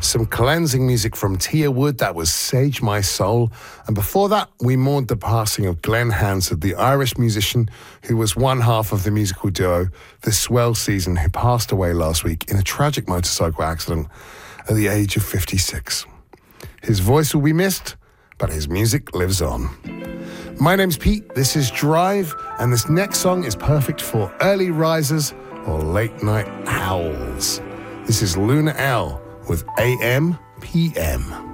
Some cleansing music from Tia Wood, that was Sage My Soul. And before that, we mourned the passing of Glenn Hansard, the Irish musician who was one half of the musical duo The Swell Season, who passed away last week in a tragic motorcycle accident at the age of 56. His voice will be missed, but his music lives on. My name's Pete, this is Drive, and this next song is perfect for early risers or late night owls. This is Luna L with AM PM.